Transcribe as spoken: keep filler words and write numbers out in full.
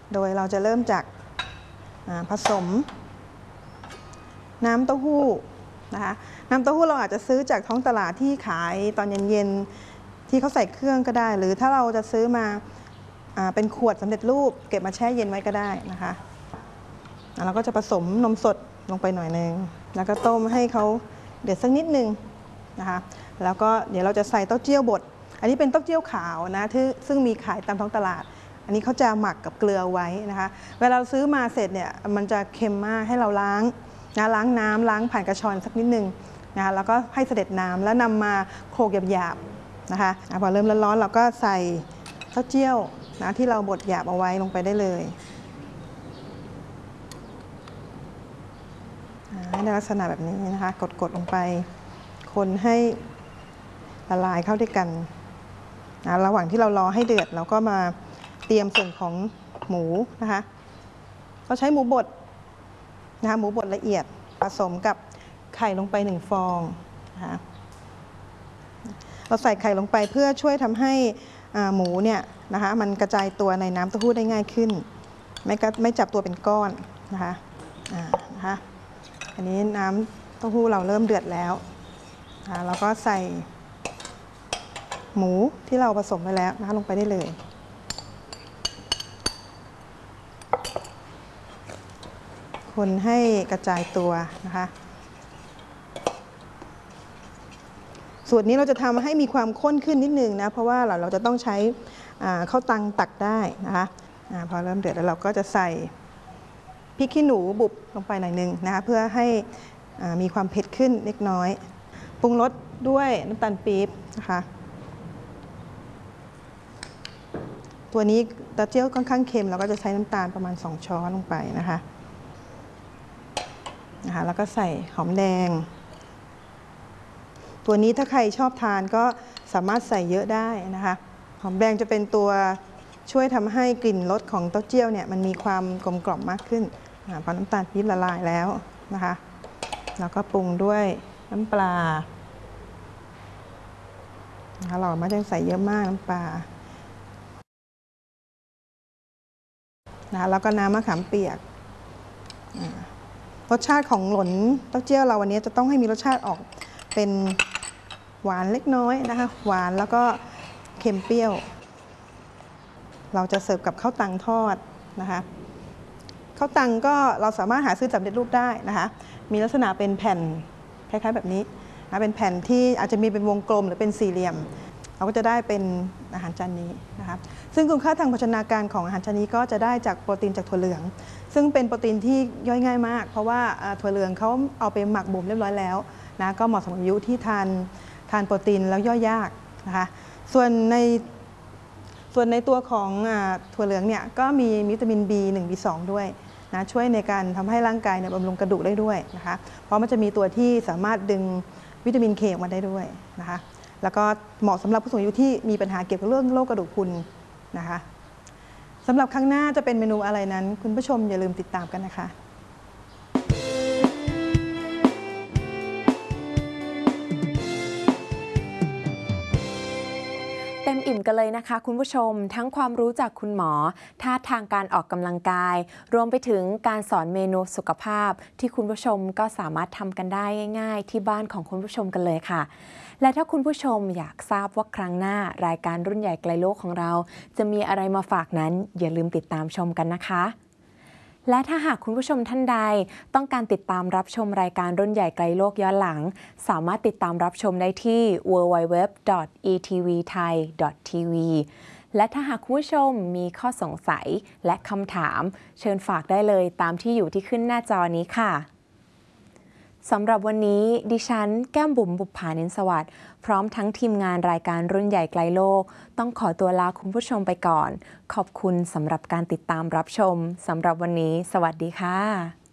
โดยเราจะเริ่มจากผสมน้ำเต้าหู้นะคะน้ำเต้าหู้เราอาจจะซื้อจากท้องตลาดที่ขายตอนเย็นๆที่เขาใส่เครื่องก็ได้หรือถ้าเราจะซื้อมาเป็นขวดสำเร็จรูปเก็บมาแช่เย็นไว้ก็ได้นะคะเราก็จะผสมนมสดลงไปหน่อยนึงแล้วก็ต้มให้เขาเดือดสักนิดนึงนะคะแล้วก็เดี๋ยวเราจะใส่เต้าเจี้ยวบดอันนี้เป็นเต้าเจี้ยวขาวนะที่ซึ่งมีขายตามท้องตลาดอันนี้เขาจะหมักกับเกลือไว้นะคะเวลาเราซื้อมาเสร็จเนี่ยมันจะเค็มมากให้เราล้างนะล้างน้ำล้างผ่านกระชอนสักนิดนึงนะคะแล้วก็ให้เสด็จน้ำแล้วนำมาโขลกหยาบๆนะคะพอเริ่มร้อนๆเราก็ใส่เต้าเจี้ยวนะที่เราบดหยาบเอาไว้ลงไปได้เลยในลักษณะแบบนี้นะคะกดๆลงไปคนให้ละลายเข้าด้วยกันนะระหว่างที่เรารอให้เดือดเราก็มาเตรียมส่วนของหมูนะคะเราใช้หมูบดนะคะหมูบดละเอียดผสมกับไข่ลงไปหนึ่งฟองนะคะเราใส่ไข่ลงไปเพื่อช่วยทำให้หมูเนี่ยนะคะมันกระจายตัวในน้ำเต้าหู้ได้ง่ายขึ้นไม่ไม่จับตัวเป็นก้อนนะคะนะคะอันนี้น้ำเต้าหู้เราเริ่มเดือดแล้วเราก็ใส่หมูที่เราผสมไปแล้วนะคะลงไปได้เลยคนให้กระจายตัวนะคะสูตรนี้เราจะทำให้มีความข้นขึ้นนิดนึงนะเพราะว่าเราเราจะต้องใช้ข้าวตังตักได้นะคะพอเริ่มเดือดแล้วเราก็จะใส่พริกขี้หนูบุบลงไปหน่อยนึงนะคะเพื่อให้มีความเผ็ดขึ้นเล็กน้อยปรุงรสด้วยน้ำตาลปี๊บนะคะตัวนี้เต้าเจี้ยวค่อนข้างเค็มเราก็จะใช้น้ำตาลประมาณสองช้อนลงไปนะคะนะคะแล้วก็ใส่หอมแดงตัวนี้ถ้าใครชอบทานก็สามารถใส่เยอะได้นะคะหอมแดงจะเป็นตัวช่วยทำให้กลิ่นรสของเต้าเจี้ยวเนี่ยมันมีความกลมกล่อมมากขึ้นพอน้ำตาลปี๊บละลายแล้วนะคะแล้วก็ปรุงด้วยน้ำปลานะคะเราไม่ต้องใส่เยอะมากน้ำปลานะคะแล้วก็น้ำมะขามเปียกรสชาติของหล่นเต้าเจี้ยวเราวันนี้จะต้องให้มีรสชาติออกเป็นหวานเล็กน้อยนะคะหวานแล้วก็เค็มเปรี้ยวเราจะเสิร์ฟกับข้าวตังทอดนะคะข้าวตังก็เราสามารถหาซื้อสำเร็จรูปได้นะคะมีลักษณะเป็นแผ่นคล้ายๆแบบนี้นะเป็นแผ่นที่อาจจะมีเป็นวงกลมหรือเป็นสี่เหลี่ยมเราก็จะได้เป็นอาหารจานนี้นะคะซึ่งคุณค่าทางโภชนาการของอาหารจานนี้ก็จะได้จากโปรตีนจากถั่วเหลืองซึ่งเป็นโปรตีนที่ย่อยง่ายมากเพราะว่าถั่วเหลืองเขาเอาไปหมักบ่มเรียบร้อยแล้วนะก็เหมาะสำหรับอายุที่ทานทานโปรตีนแล้วย่อยยากนะคะส่วนในส่วนในตัวของถั่วเหลืองเนี่ยก็มีวิตามิน บี หนึ่ง บี สอง ด้วยนะช่วยในการทำให้ร่างกายเนี่ยบำรุงกระดูกได้ด้วยนะคะเพราะมันจะมีตัวที่สามารถดึงวิตามินเคออกมาได้ด้วยนะคะแล้วก็เหมาะสำหรับผู้สูงอายุที่มีปัญหาเกี่ยวกับเรื่องโรคกระดูกพรุนนะคะสำหรับครั้งหน้าจะเป็นเมนูอะไรนั้นคุณผู้ชมอย่าลืมติดตามกันนะคะเต็มอิ่มกันเลยนะคะคุณผู้ชมทั้งความรู้จากคุณหมอท่าทางการออกกำลังกายรวมไปถึงการสอนเมนูสุขภาพที่คุณผู้ชมก็สามารถทำกันได้ง่ายๆที่บ้านของคุณผู้ชมกันเลยค่ะและถ้าคุณผู้ชมอยากทราบว่าครั้งหน้ารายการรุ่นใหญ่ไกลโลกของเราจะมีอะไรมาฝากนั้นอย่าลืมติดตามชมกันนะคะและถ้าหากคุณผู้ชมท่านใดต้องการติดตามรับชมรายการรุ่นใหญ่ไกลโลกย้อนหลังสามารถติดตามรับชมได้ที่ ดับเบิลยู ดับเบิลยู ดับเบิลยู ดอท อี ที วี ไทย ดอท ที วี และถ้าหากคุณผู้ชมมีข้อสงสัยและคำถามเชิญฝากได้เลยตามที่อยู่ที่ขึ้นหน้าจอนี้ค่ะสำหรับวันนี้ดิฉันแก้มบุ๋มบุปผานินสวัสดิ์พร้อมทั้งทีมงานรายการรุ่นใหญ่ไกลโลกต้องขอตัวลาคุณผู้ชมไปก่อนขอบคุณสำหรับการติดตามรับชมสำหรับวันนี้สวัสดีค่ะ